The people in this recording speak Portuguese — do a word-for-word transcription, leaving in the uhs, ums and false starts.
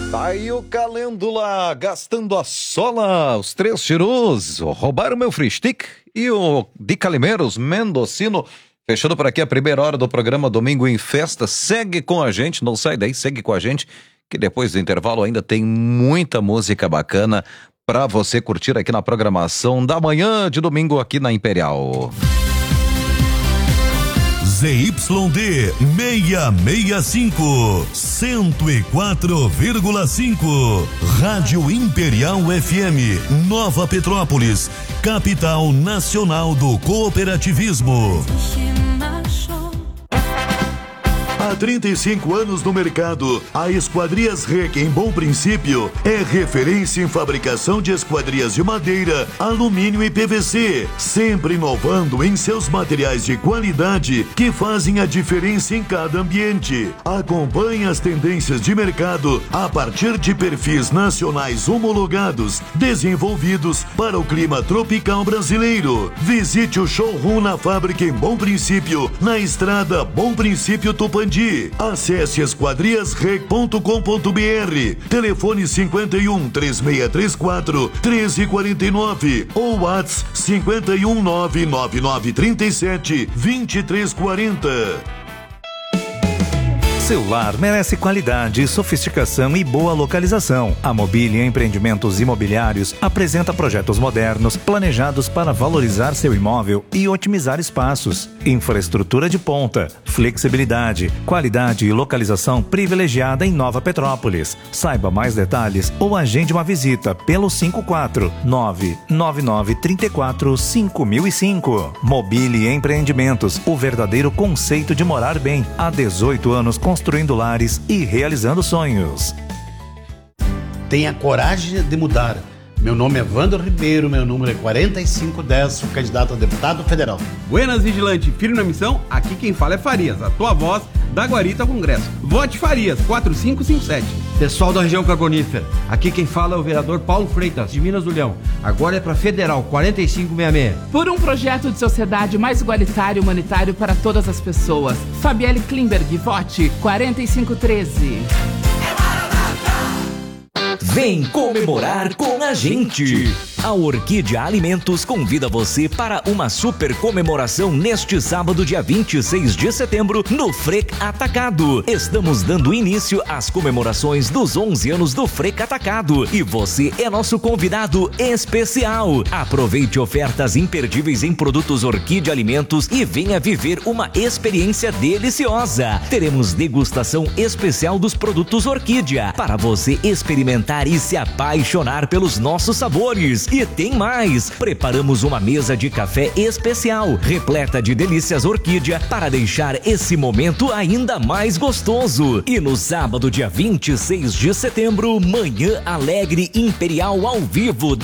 Tá aí o Calêndula gastando a sola, os três tirus, roubaram meu free stick e o de Calimeiros, Mendocino. Fechando por aqui a primeira hora do programa Domingo em Festa. Segue com a gente, não sai daí, segue com a gente, que depois do intervalo ainda tem muita música bacana pra você curtir aqui na programação da manhã de domingo aqui na Imperial. Z Y D seiscentos e sessenta e cinco, cento e quatro vírgula cinco, Rádio Imperial F M, Nova Petrópolis, capital nacional do cooperativismo. Há trinta e cinco anos no mercado, a Esquadrias Rec, em Bom Princípio, é referência em fabricação de esquadrias de madeira, alumínio e P V C, sempre inovando em seus materiais de qualidade que fazem a diferença em cada ambiente. Acompanhe as tendências de mercado a partir de perfis nacionais homologados, desenvolvidos para o clima tropical brasileiro. Visite o showroom na fábrica em Bom Princípio, na estrada Bom Princípio Tupandi. Acesse esquadrias rec ponto com ponto b r, telefone cinquenta e um, três seis três quatro, treze quarenta e nove ou WhatsApp cinquenta e um, nove nove nove trinta e sete, vinte e três quarenta. Seu lar merece qualidade, sofisticação e boa localização. A Mobília Empreendimentos Imobiliários apresenta projetos modernos, planejados para valorizar seu imóvel e otimizar espaços. Infraestrutura de ponta, flexibilidade, qualidade e localização privilegiada em Nova Petrópolis. Saiba mais detalhes ou agende uma visita pelo cinco quatro nove nove nove três quatro cinco mil e cinco. Mobília Empreendimentos, o verdadeiro conceito de morar bem. Há dezoito anos construindo lares e realizando sonhos. Tenha coragem de mudar. Meu nome é Wander Ribeiro, meu número é quarenta e cinco dez, sou candidato a deputado federal. Buenas, vigilante, firme na missão, aqui quem fala é Farias, a tua voz da Guarita ao Congresso. Vote Farias, quatro cinco cinco sete. Pessoal da região carbonífera, aqui quem fala é o vereador Paulo Freitas, de Minas do Leão. Agora é para Federal, quarenta e cinco sessenta e seis. Por um projeto de sociedade mais igualitário e humanitário para todas as pessoas. Fabielle Klimberg, vote quarenta e cinco treze. Vem comemorar com a gente! A Orquídea Alimentos convida você para uma super comemoração neste sábado, dia vinte e seis de setembro, no Frec Atacado. Estamos dando início às comemorações dos onze anos do Frec Atacado e você é nosso convidado especial. Aproveite ofertas imperdíveis em produtos Orquídea Alimentos e venha viver uma experiência deliciosa. Teremos degustação especial dos produtos Orquídea para você experimentar e se apaixonar pelos nossos sabores. E tem mais! Preparamos uma mesa de café especial, repleta de delícias Orquídea, para deixar esse momento ainda mais gostoso. E no sábado, dia vinte e seis de setembro, Manhã Alegre Imperial ao vivo,